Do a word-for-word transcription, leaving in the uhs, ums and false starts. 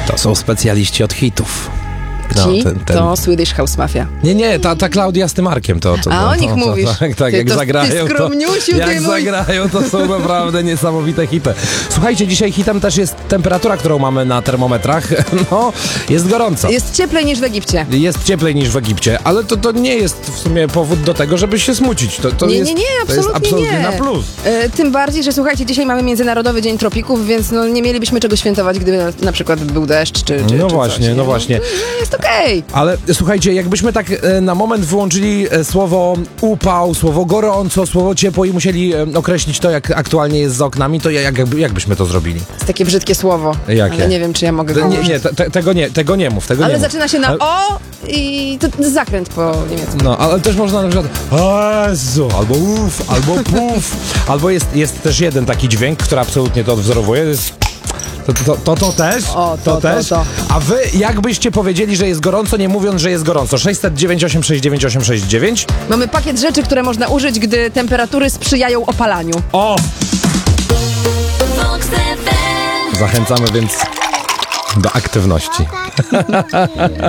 To są specjaliści od hitów. No, Ci ten, ten... to Swedish House Mafia. Nie, nie, ta, ta Klaudia z tym Markiem to... to A to, o nich to, mówisz. To, tak, tak, Ty, jak to, zagrają, ty to, skromniusiu, jak ty mój. zagrają, to są naprawdę niesamowite hity. Słuchajcie, dzisiaj hitem też jest temperatura, którą mamy na termometrach. No, jest gorąco. Jest cieplej niż w Egipcie. Jest cieplej niż w Egipcie, ale to, to nie jest w sumie powód do tego, żeby się smucić. To, to Nie, jest, nie, nie, to jest absolutnie absolutnie nie. na plus. E, tym bardziej, że słuchajcie, dzisiaj mamy Międzynarodowy Dzień Tropików, więc no, nie mielibyśmy czego świętować, gdyby na, na przykład był deszcz, czy, czy No czy właśnie, coś, no nie? właśnie. No, jest okej. Ale słuchajcie, jakbyśmy tak e, na moment wyłączyli e, słowo upał, słowo gorąco, słowo ciepło i musieli e, określić to, jak aktualnie jest za oknami, to jak, jak, jak byśmy to zrobili? Jest takie brzydkie słowo. Jakie? Ale nie wiem, czy ja mogę go Te, nie, użyć. nie, te, te, tego nie, tego nie mów, tego Ale nie mów. zaczyna się na Ale- O i to zakręt po niemiecku. No, ale też można na przykład Jezu, albo uff, albo puf, albo jest, jest też jeden taki dźwięk, który absolutnie to odwzorowuje, to jest to, to, to, to też, O, to, to, też. to. A wy jakbyście powiedzieli, że jest gorąco, nie mówiąc, że jest gorąco? sześćset dziewięć osiem sześć dziewięć osiem sześć dziewięć. Mamy pakiet rzeczy, które można użyć, gdy temperatury sprzyjają opalaniu. O! Zachęcamy więc do aktywności.